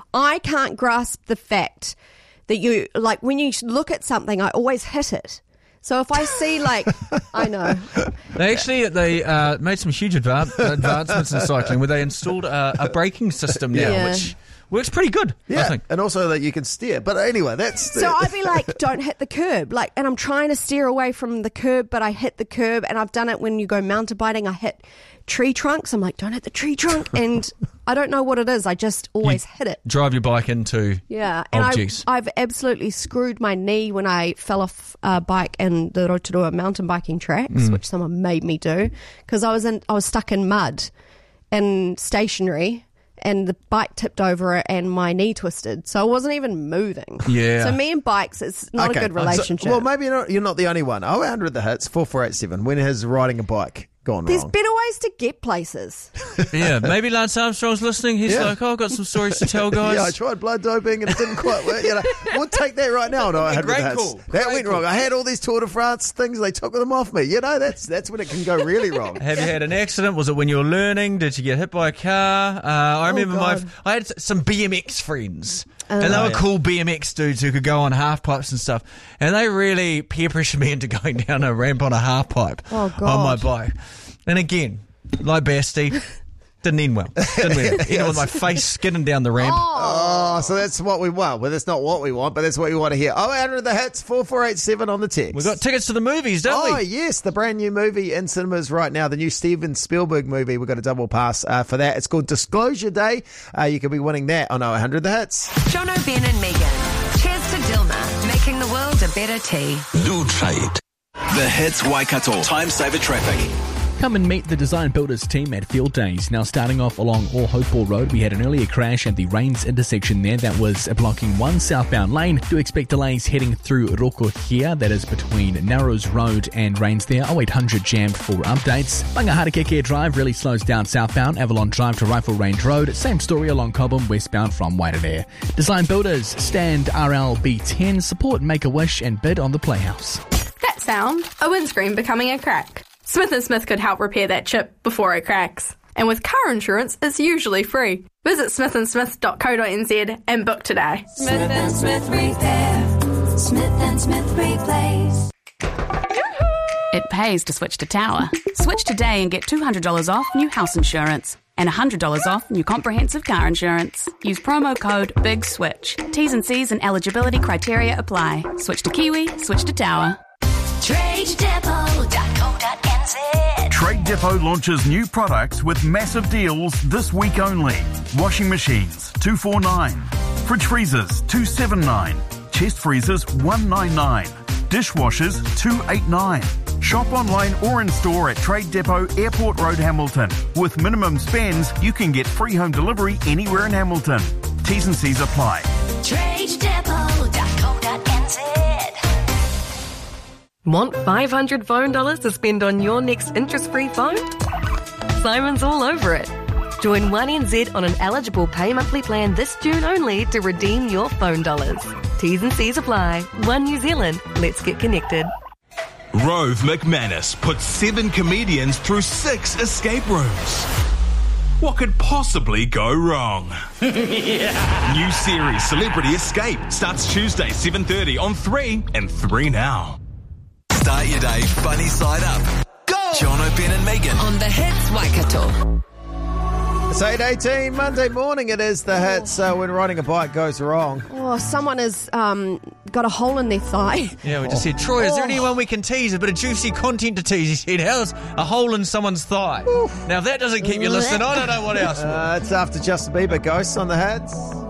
I can't grasp the fact that you, like, when you look at something, I always hit it. So if I see, like, I know. They made some huge advancements in cycling where they installed a braking system now, which works pretty good, I think. And also that you can steer. But anyway, that's... So I'd be like, don't hit the curb. Like, and I'm trying to steer away from the curb, but I hit the curb. And I've done it when you go mountain biking. I hit tree trunks. I'm like, don't hit the tree trunk. And I don't know what it is. I just always hit it. Drive your bike into objects. And I've absolutely screwed my knee when I fell off a bike in the Rotorua mountain biking tracks, which someone made me do, because I was stuck in mud and stationary. And the bike tipped over and my knee twisted. So I wasn't even moving. Yeah. So me and bikes, it's not a good relationship. Well, maybe you're not the only one. 100 the hits, 4487. When has riding a bike gone There's wrong? better ways to get places. Yeah, maybe Lance Armstrong's listening. He's like, I've got some stories to tell, guys. Yeah, I tried blood doping and it didn't quite work. We'll take that right now. No, Great call. That went wrong. I had all these Tour de France things. They took them off me. That's when it can go really wrong. Have you had an accident? Was it when you were learning? Did you get hit by a car? I remember I had some BMX friends. And they were cool BMX dudes who could go on half pipes and stuff. And they really peer pressured me into going down a ramp on a half pipe on my bike. And again, like Basti, didn't end well. Ended with my face skidding down the ramp. Oh, so that's what we want. Well, that's not what we want, but that's what we want to hear. 100 the hits, 4487 on the text. We've got tickets to the movies, don't we? Oh, yes, the brand new movie in cinemas right now, the new Steven Spielberg movie. We've got a double pass for that. It's called Disclosure Day. You could be winning that on 100 the hits. Jono, Ben and Megan. Cheers to Dilma, making the world a better tea. Do try it. The Hits Waikato. Time saver traffic. Come and meet the Design Builders team at Field Days. Now, starting off along All Hopewell Road, we had an earlier crash at the Rains intersection there that was blocking one southbound lane. Do expect delays heading through Rokohia, that is between Narrows Road and Rains there. 0800 jammed for updates. Bangaharakeke Drive really slows down southbound. Avalon Drive to Rifle Range Road. Same story along Cobham westbound from Waitanere. Design Builders, stand RLB10, support Make-A-Wish and bid on the Playhouse. That sound, a windscreen becoming a crack. Smith & Smith could help repair that chip before it cracks. And with car insurance, it's usually free. Visit smithandsmith.co.nz and book today. Smith & Smith Repair. Smith & Smith Replace. It pays to switch to Tower. Switch today and get $200 off new house insurance and $100 off new comprehensive car insurance. Use promo code BIGSWITCH. T's and C's and eligibility criteria apply. Switch to Kiwi, switch to Tower. TradeDepot.co.nz. Trade Depot launches new products with massive deals this week only. Washing machines, $249. Fridge freezers, $279. Chest freezers, $199. Dishwashers, $289. Shop online or in store at Trade Depot, Airport Road, Hamilton. With minimum spends, you can get free home delivery anywhere in Hamilton. T's and C's apply. TradeDepot.co.nz. Want $500 phone dollars to spend on your next interest-free phone? Simon's all over it. Join 1NZ on an eligible pay monthly plan this June only to redeem your phone dollars. T's and C's apply. One New Zealand. Let's get connected. Rove McManus puts 7 comedians through 6 escape rooms. What could possibly go wrong? New series Celebrity Escape starts Tuesday 7:30 on 3 and 3 Now. Start your day funny side up. Go! Jono, Ben and Megan. On the Hits Waikato. It's 8:18, Monday morning. It is the hits. When riding a bike goes wrong. Oh, someone has got a hole in their thigh. Yeah, we just said, Troy, is there anyone we can tease? A bit of juicy content to tease. He said, how's a hole in someone's thigh? Now, if that doesn't keep you listening, I don't know what else will. It's after Justin Bieber. Ghosts on the hits.